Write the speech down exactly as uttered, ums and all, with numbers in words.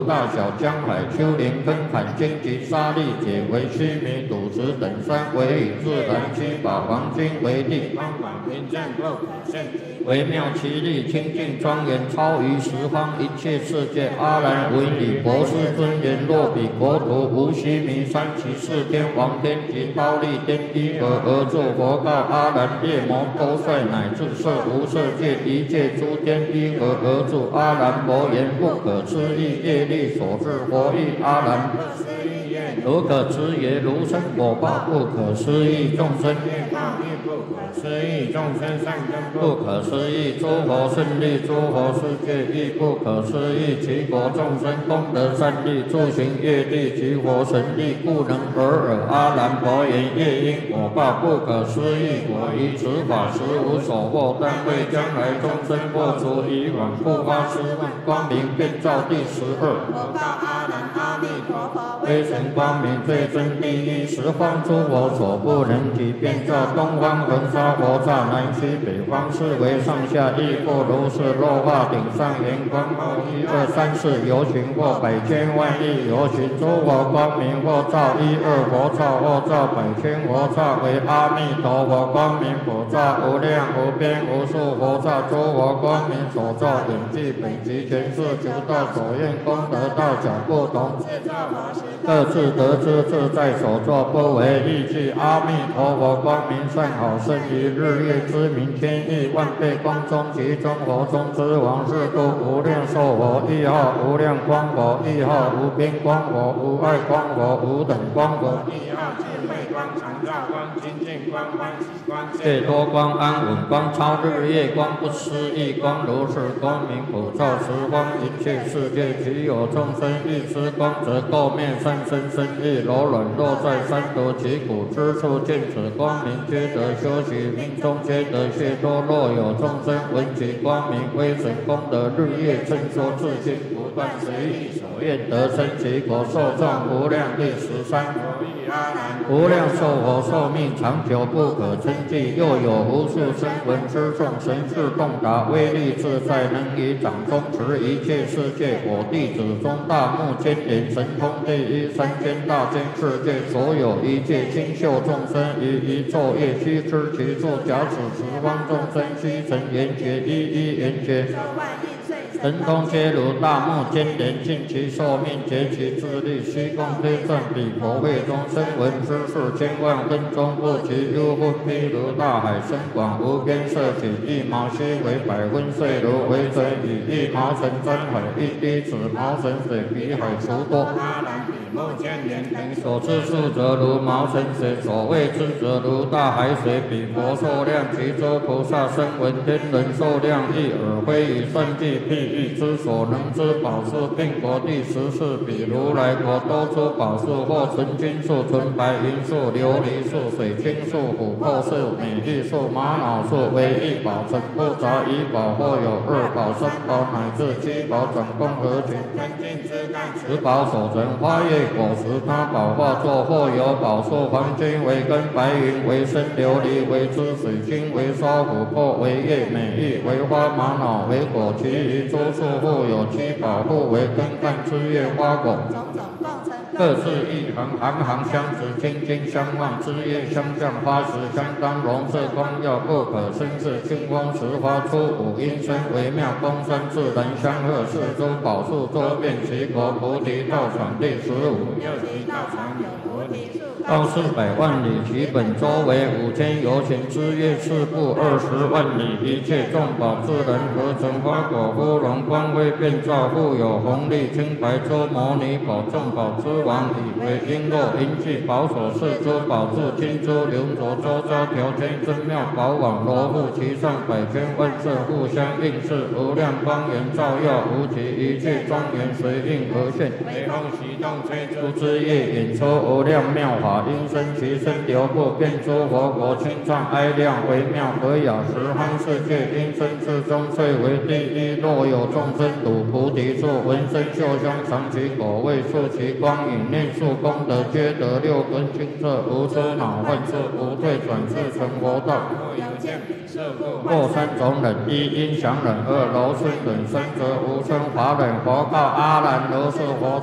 大小江海、丘陵、坑坎、荆棘、沙砾、解为须弥、赌石等山，为以自然七宝黄金为地，方管平正不可胜极，微妙奇丽，清净庄严，超于十方一切世界。阿难闻以博士尊言：若彼国土无须弥山，其四天王天及忉利天依何而住？佛告阿难：夜魔多帅乃至色无色界一切诸天依何而住？阿难佛言：不可思议业力所致。佛意阿难：如可知也，如生果报，不可思议众生业报，亦不可思议众生善根，不可思议诸佛胜利，诸佛世界亦不可思议其国众生功德善利，助行业力及佛神力，故能尔尔。阿难佛言：业因果报，不可思议。我以此法实无所获，但为将来众生破除以往不发失望，光明遍照第十二。我告阿难：阿弥陀佛，威神光明最真第一，十方诸佛所不能及，遍照东方恒沙佛刹，南西北方四维上下，亦复如是。若化顶上圆光，后一二三四游行，或百千万亿游行，诸佛光明或照一二佛刹，或照百千佛刹，为阿弥陀佛光明普照，无量无边无数佛刹，诸佛光明所照，远近北极前世求道所愿功德大小不同，各自得知自在所作，不为意计。阿弥陀佛光明善好，胜于日月之明，千亿万倍光中，其中佛中之王，是故无量寿佛，亦号无量光佛，亦号无边光佛，无碍光佛，无等光佛，亦号智慧光、常照光、清净光、欢喜光、解脱光、安稳光、超日月光、不思议光，如是光明普照十方一切世界。其有众生欲知光，则垢面善身身意柔软，若在三毒其苦之处见此光明，皆得修习，命中皆得解脱。若有众生闻其光明威神功德，日夜称说自心，不断随意所愿得生其国，寿壮无量。第十三。无量寿佛寿命长久，不可称计，又有无数声闻之众，神智洞达，威力自在，能以掌中持一切世界。我弟子中大目犍连，神通第一，三千大千世界所有一切清秀众生，于一昼夜悉知其处。假此十方众生悉成圆觉，一一圆觉，神通皆如大目犍连，尽其寿命，竭其智力，虚空非正彼佛会中，声闻之数千万分钟不及。幽分譬如大海，深广无边，色体一毛须为百分岁如，为准以一毛尘沾海，一滴子毛尘水比海除多。阿难比目犍连等所知数则如毛尘水，所谓之则如大海水，比佛寿量，其诸菩萨声闻天人寿量亦尔。非以算计譬喻之所能之宝树，并国第十四，比如来国多出宝树，或纯金树、纯白银树、琉璃树、水晶树、琥珀树、美玉树、玛瑙树，为一宝成不杂一宝，或有二宝、三宝乃至七宝，总共合群，分尽枝干，十宝所成。花叶果实他宝化作，或有宝树，黄金为根，白云为身，琉璃为枝，水晶为梢，琥珀为叶，美玉为花，玛瑙为果，其余诸树互有七宝，互为根干枝叶花果，各自一行，行行相持，清净相望，枝叶相向，花实相当，容色光耀，不可生视。清风时发出五音声，微妙光山，自然相和。四诸宝树周遍其国，菩提道场第十五。又其道场有菩提树，高四百万里，其本周为五千由旬，枝叶四部二十万里，一切众宝自然合成，花果芙蓉，光辉遍照，复有红绿青白洲摩尼宝，众宝之王，以为璎珞银器宝所饰，诸宝柱金珠流浊，周遭条圈真妙宝网罗布，其上百千万色互相映饰，无量光源照耀无极，一切庄严随应而现，雷轰习动吹诸之业，演出无量妙法，因生其身流布，变诸佛国清畅哀亮，微妙和雅，十方世界，因生之中最为第一。若有众生睹菩提树，闻声嗅香，尝其果味，触其光影，念数功德，皆得六根清澈，无遮恼患色，无退转世，成佛道。过三种忍：一因想忍，二柔顺忍，三则无生法忍。佛告阿难：如是佛